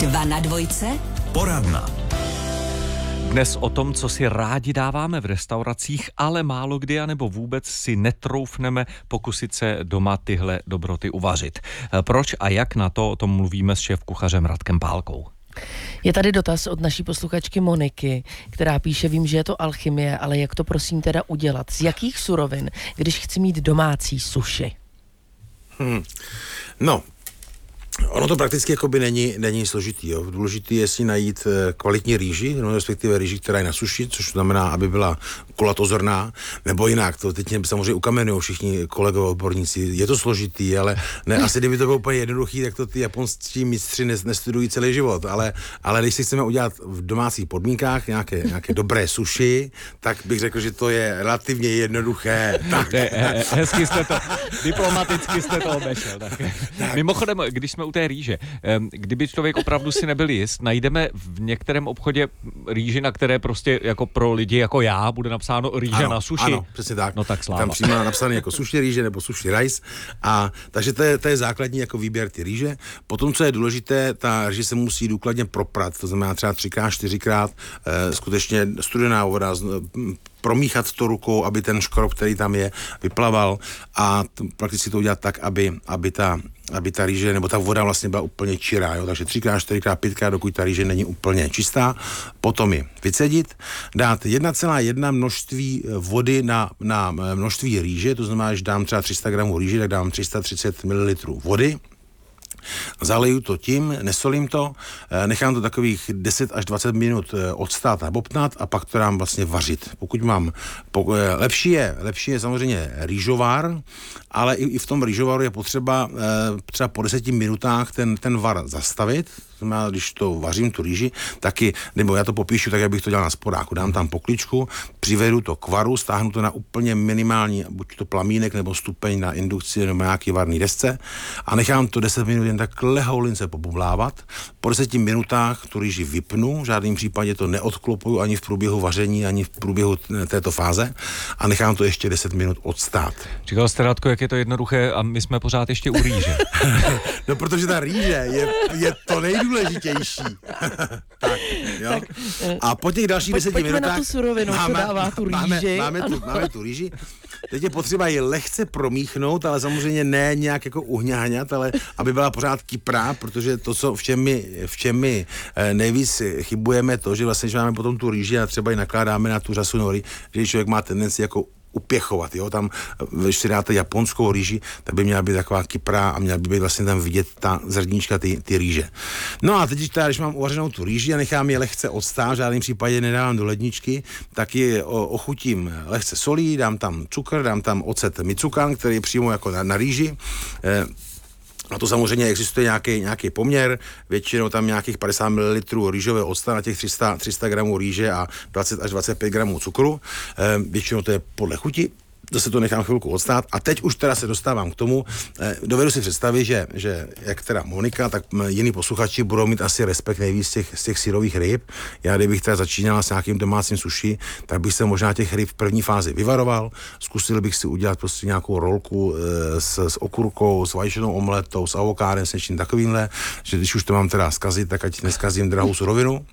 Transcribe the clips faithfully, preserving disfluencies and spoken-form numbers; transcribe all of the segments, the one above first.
Dva na dvojce. Poradna. Dnes o tom, co si rádi dáváme v restauracích, ale málo kdy anebo vůbec si netroufneme pokusit se doma tyhle dobroty uvařit. Proč a jak na to, o tom mluvíme s šéfkuchařem Radkem Pálkou. Je tady dotaz od naší posluchačky Moniky, která píše, vím, že je to alchymie, ale jak to prosím teda udělat? Z jakých surovin, když chci mít domácí suši? Hmm. No, ono to prakticky jakoby není, není složitý. Jo. Důležitý je si najít kvalitní rýži, no, respektive rýži, která je na suši, což znamená, aby byla kulatozorná, nebo jinak. To teď samozřejmě ukamenují všichni kolegové odborníci. Je to složitý, ale ne, asi kdyby to bylo úplně jednoduchý, tak to ty japonští mistři nestudují celý život. Ale, ale když si chceme udělat v domácích podmínkách nějaké, nějaké dobré suši, tak bych řekl, že to je relativně jednoduché. Tak. Hezky jste to, diplomaticky jste to obešel. Tak. Mimochodem, když jsme u té rýže, kdyby člověk opravdu si nebyl jist, najdeme v některém obchodě rýži, na které prostě jako pro lidi jako já bude napsáno rýže ano, na suši. Ano, přesně tak. No tak sláva. Tam přímo napsané jako suši rýže nebo suši rice. A takže to je, to je základní jako výběr ty rýže. Potom, co je důležité, ta rýže se musí důkladně proprat, to znamená třeba třikrát, čtyřikrát, eh, skutečně studená voda, promíchat to rukou, aby ten škrob, který tam je, vyplaval a t- prakticky to udělat tak, aby, aby, ta, aby ta rýže, nebo ta voda vlastně byla úplně čirá, jo? Takže třikrát, čtyřikrát, pětkrát, dokud ta rýže není úplně čistá, potom ji vycedit, dát jedna celá jedna množství vody na, na množství rýže, to znamená, že dám třeba tři sta gramů rýže, tak dám tři sta třicet mililitrů vody, zaleju to tím, nesolím to, nechám to takových deset až dvacet minut odstát a bobtnat a pak to dám vlastně vařit. Pokud mám, pokud, lepší je, lepší je samozřejmě rýžovár, ale i, i v tom rýžovaru je potřeba třeba po deseti minutách ten, ten var zastavit. Znamená, když to vařím, tu rýži, taky, nebo já to popíšu tak, jak bych to dělal na sporáku. Dám tam pokličku, přivedu to k varu, stáhnu to na úplně minimální, buď to plamínek, nebo stupeň na indukci, nebo nějaký varný desce a nechám to deset minut jen tak lehoulince pobublávat. Po deseti minutách tu rýži vypnu, v žádném případě to neodklopuju ani v průběhu vaření, ani v průběhu této fáze a nechám to ještě deset minut odstát. Říkal jste, Radko, jak je to jednoduché a my jsme pořád ještě u rýže. No, protože ta rýže je, je to nejdůležitější. Tak, jo. Tak, a po těch dalších deseti pojďme minutách na tu surovinu, máme, co dává tu rýži. Máme, máme, tu, máme tu rýži. Teď je potřeba ji lehce promíchnout, ale samozřejmě ne nějak jako uhňáňat, ale aby byla pořád kyprá, protože to, co v čem my, v čem my nejvíc chybujeme, to, že vlastně, že máme potom tu rýži a třeba ji nakládáme na tu řasu nory, že člověk má tendenci jako upěchovat, jo, tam, když si dáte japonskou rýži, tak by měla být taková kyprá a měla by být vlastně tam vidět ta zrníčka, ty, ty rýže. No a teď, když mám uvařenou tu rýži a nechám je lehce odstát, v žádném případě nedávám do ledničky, tak ji ochutím lehce solí, dám tam cukr, dám tam ocet micukan, který je přímo jako na, na rýži. Eh, A to samozřejmě existuje nějaký, nějaký poměr, většinou tam nějakých padesát mililitrů rýžového octa na těch tři sta gramů rýže a dvacet až dvacet pět gramů cukru. E, většinou to je podle chuti. Zase to nechám chvilku odstát a teď už teda se dostávám k tomu, eh, dovedu si představit, že, že jak teda Monika, tak jiní posluchači budou mít asi respekt nejvíc z těch, z těch syrových ryb. Já kdybych teda začínala s nějakým domácím suši, tak bych se možná těch ryb v první fázi vyvaroval, zkusil bych si udělat prostě nějakou rolku eh, s, s okurkou, s vaječnou omletou, s avokádem, s něčím takovýmhle, že když už to mám teda zkazit, tak ať neskazím drahou surovinu.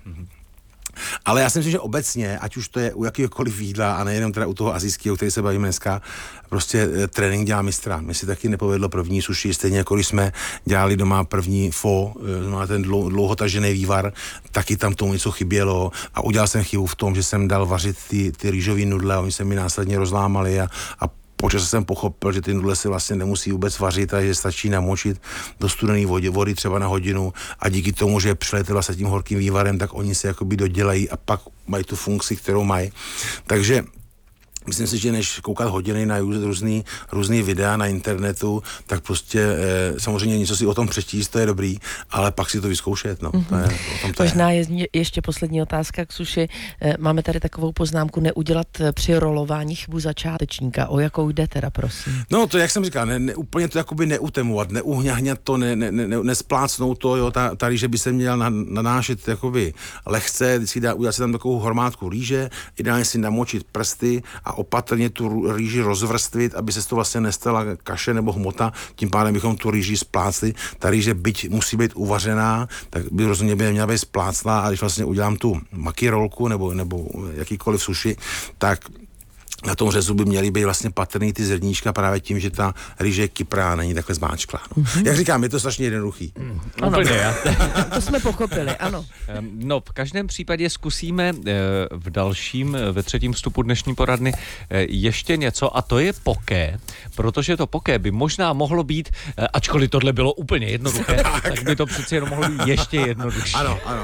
Ale já si myslím, že obecně, ať už to je u jakýkoliv jídla a nejenom teda u toho asijského, který se bavíme dneska, prostě trénink dělá mistra. Mně si taky nepovedlo první suši, stejně jako když jsme dělali doma první fo, má ten dlouhotažený vývar, taky tam tomu něco chybělo a udělal jsem chybu v tom, že jsem dal vařit ty, ty rýžový nudle a oni se mi následně rozlámali a, a počas jsem pochopil, že ty nudle se vlastně nemusí vůbec vařit a že stačí namočit do studené vody, vody třeba na hodinu a díky tomu, že přelejete vlastně tím horkým vývarem, tak oni se jakoby dodělají a pak mají tu funkci, kterou mají. Takže myslím si, že než koukat hodiny na různý, různý videa na internetu, tak prostě e, samozřejmě něco si o tom přečíst, to je dobrý, ale pak si to vyzkoušet, no. Mm-hmm. To je, o tom to Možná je. je ještě poslední otázka k suši. E, máme tady takovou poznámku neudělat při rolování chybu začátečníka. O jakou jde teda, prosím? No to, jak jsem říkal, ne, ne, úplně to jakoby neutemovat, neuhňahňat to, ne, ne, ne, nesplácnout to, jo, ta, ta rýže by se měla na, nanášet jakoby lehce, vždycky dá, udělat si tam takovou hormátku rýže, ideálně si namočit prsty a opatrně tu rýži rozvrstvit, aby se to vlastně nestala kaše nebo hmota, tím pádem bychom tu rýži splácli. Ta rýže, byť musí být uvařená, tak by rozhodně by neměla být spláclá, a když vlastně udělám tu makirolku nebo, nebo jakýkoliv suši, tak na tom řezu by měly být vlastně patrný ty zrníčka právě tím, že ta rýže je kyprá, není takhle zmáčklá. No. Mm-hmm. Jak říkám, je to strašně jednoduchý. Mm, úplně, já. To jsme pochopili, ano. No, v každém případě zkusíme v dalším, ve třetím vstupu dnešní poradny ještě něco, a to je poké, protože to poké by možná mohlo být, ačkoliv tohle bylo úplně jednoduché, tak, tak by to přeci jenom mohlo být ještě jednodušší. Ano, ano.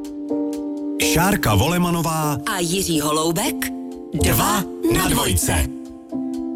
Šárka Volemanová a Jiří Holoubek dva na dvojce.